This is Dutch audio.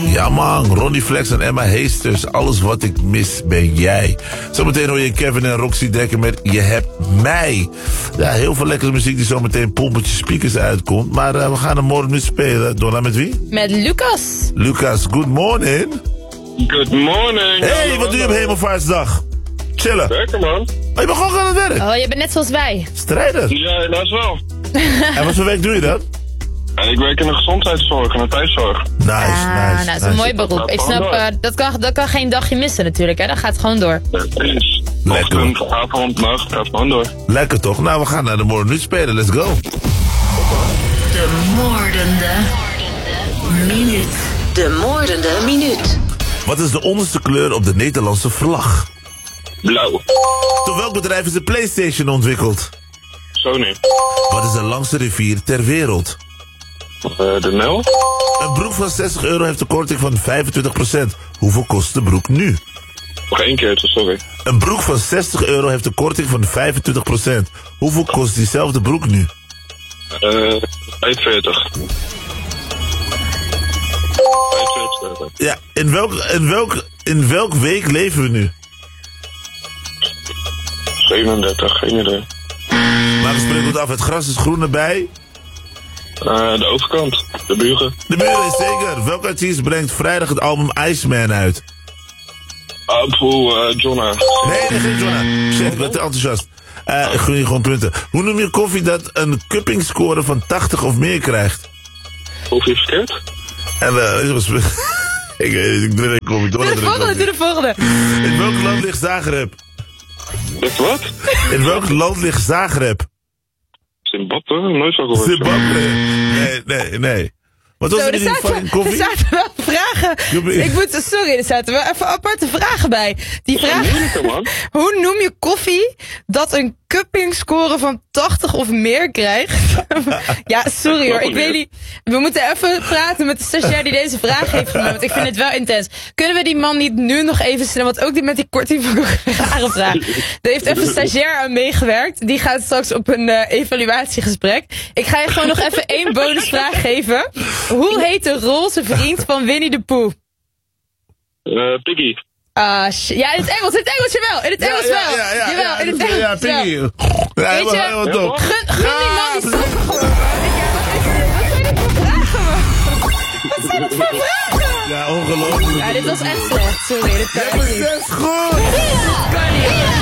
Ja man, Ronnie Flex en Emma Heesters. Alles wat ik mis ben jij. Zometeen hoor je Kevin en Roxy Dekker met Je hebt mij. Ja, heel veel lekkere muziek die zometeen pompeltje speakers uitkomt. Maar we gaan hem morgen nu spelen. Donna, met wie? Met Lucas. Lucas, good morning. Good morning. Hey, wat doe je op Hemelvaartsdag? Chillen. Werken, man. Oh, je bent gewoon aan het werk. Oh, je bent net zoals wij. Strijder. Ja, dat is wel. En wat voor werk doe je dat? Ik werk in de gezondheidszorg en de thuiszorg. Nice, Nou, dat is een mooi beroep. Ik snap, dat kan geen dagje missen natuurlijk, hè. Dat gaat gewoon door. Precies. Lekker. Ochtend, avond, nacht, gaat gewoon door. Lekker toch? Nou, we gaan naar de morgen nu spelen. Let's go. De moordende minuut. De moordende minuut. Wat is de onderste kleur op de Nederlandse vlag? Blauw. Door welk bedrijf is de PlayStation ontwikkeld? Sony. Wat is de langste rivier ter wereld? De Nel. Een broek van €60 heeft een korting van 25%. Hoeveel kost de broek nu? Nog één keer, sorry. Een broek van €60 heeft een korting van 25%. Hoeveel kost diezelfde broek nu? 45. Ja, in welk week leven we nu? 37, geen idee. Maar we spreken het af, het gras is groener bij... De overkant, de buren. De buren is zeker. Welke artiest brengt vrijdag het album Iceman uit? Jonna. Nee, geen Jonna. Shit, ik ben te enthousiast. Ik gun je gewoon punten. Hoe noem je koffie dat een cuppingscore van 80 of meer krijgt? Koffie verkeerd? En ik drink koffie. Doe de volgende. In welk land ligt Zagreb? Met wat? In welk land ligt Zagreb? Zimbabwe? Nooit zo gehoord. Zimbabwe? Nee. Wat was er in die fucking koffie? Er zaten wel vragen. Er zaten wel even aparte vragen bij. Die vraag, hoe noem je koffie dat een cuppingscore van 80 of meer krijgt? Ja, sorry hoor, ik weet niet. We moeten even praten met de stagiair die deze vraag heeft genomen. Want ik vind het wel intens. Kunnen we die man niet nu nog even snel, want ook die met die korting van rare vraag. Daar heeft even een stagiair aan meegewerkt. Die gaat straks op een evaluatiegesprek. Ik ga je gewoon nog even 1 bonusvraag geven. Hoe heet de roze vriend van Winnie de Pooh? Piggy. Ja, in het Engels wel. In het Engels wel. Jawel, in het Engels wel. Piggy. Ja, Weet je, helemaal top. gun die man die stop gewoon. Wat zijn het voor vragen? Ja, ongelooflijk. Ja, dit was echt slecht. Sorry, dit kan Ja, maar dat is goed. Dit kan niet.